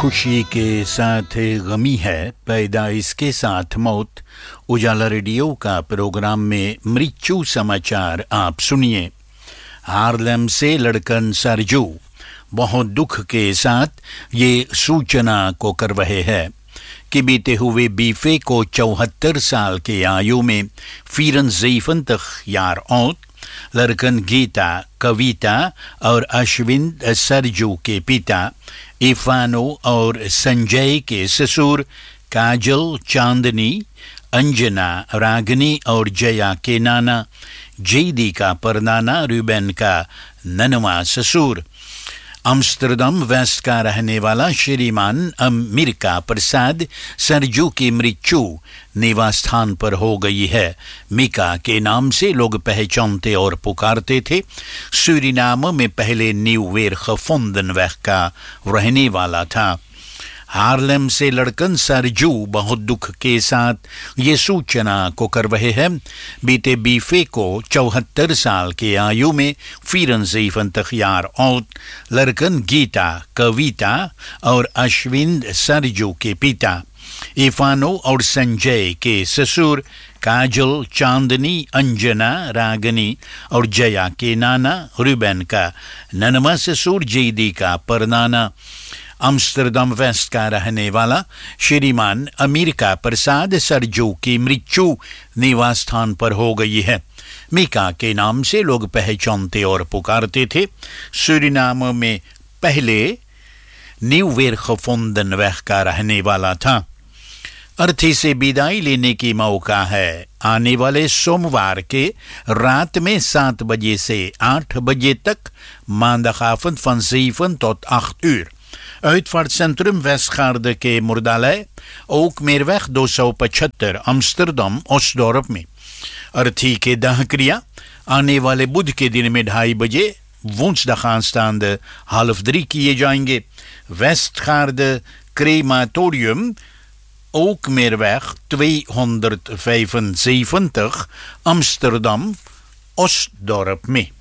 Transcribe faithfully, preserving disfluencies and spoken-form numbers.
खुशी के साथ गमी है, पैदा इसके साथ मौत। उजाला रेडियो का प्रोग्राम में मृत्यु समाचार आप सुनिए। हार्लेम से लड़कन सरजू बहुत दुख के साथ ये सूचना को कर रहे हैं कि बीते हुए बीफे को चौहत्तर साल के आयु में vierenzeventig jaar oud लड़कन गीता, कविता और अश्विन सरजू के पिता इफानो और संजय के ससुर काजल, चांदनी, अंजना, रागनी और जया के नाना जेदी का परनाना रूबेन का ननवा ससुर अम्स्टरडम वेस्ट का रहने वाला श्रीमान अमेरिका प्रसाद सरजू की मृत्यु निवास स्थान पर हो गई है। मिका के नाम से लोग पहचानते और पुकारते थे। सूरीनाम में पहले न्यू वेर gevonden का रहने वाला था। हार्लेम से लड़कन सरजू बहुत दुख के साथ ये सूचना को कर रहे हैं बीते बीफे को चौहत्तर साल के आयु में vierenzeventig jaar oud लड़कन गीता, कविता और अश्विन सरजू के पिता इफानो और संजय के ससुर काजल, चांदनी, अंजना, रागनी और जया के नाना रूबेन का ननवा ससुर जेदी का परनाना अम्स्टरडम वेस्ट का रहने वाला श्रीमान अमेरिका प्रसाद सरजू की मृत्यु निवास स्थान पर हो गई है। मिका के नाम से लोग पहचानते और पुकारते थे। सूरीनाम में पहले न्यू वेर gevonden का रहने वाला था। अर्थी से विदाई लेने की मौका है। आने वाले सोमवार के रात में सात बजे से आठ बजे तक maandagavond van zeven tot acht uur Uitvaartcentrum Westgaarde के मुर्दालय ओकमेरweg दो सौ पचहत्तर अम्स्टरडम ओस्टडोर्प में अर्थी के दाह क्रिया आने वाले बुध के दिन में ढाई बजे woensdagaansstaande half drie किए जाएंगे। Westgaarde crematorium Ookmeerweg tweehonderdvijfenzeventig Amsterdam Oostdorp में।